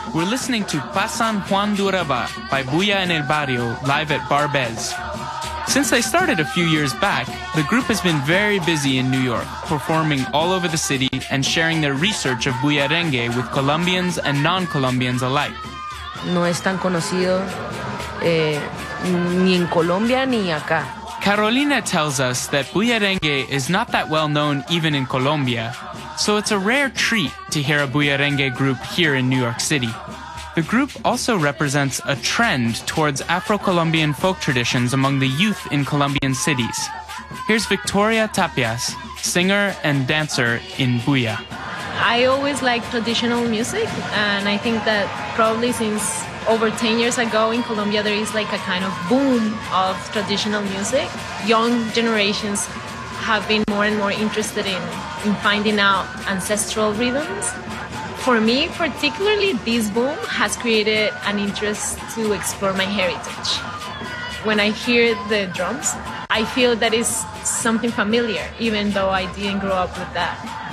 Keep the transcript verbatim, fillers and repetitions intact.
We're listening to Pasan Juan Duraba by Bulla en el Barrio live at Bar Bez. Since they started a few years back, the group has been very busy in New York, performing all over the city and sharing their research of Bullarengue with Colombians and non-Colombians alike. No es tan conocido eh, ni en Colombia ni acá. Carolina tells us that Bullarengue is not that well known even in Colombia, so it's a rare treat to hear a Bullarengue group here in New York City. The group also represents a trend towards Afro-Colombian folk traditions among the youth in Colombian cities. Here's Victoria Tapias, singer and dancer in Bulla. I always liked traditional music, and I think that probably since over ten years ago in Colombia there is like a kind of boom of traditional music. Young generations have been more and more interested in, in finding out ancestral rhythms. For me, particularly, this boom has created an interest to explore my heritage. When I hear the drums, I feel that it's something familiar, even though I didn't grow up with that.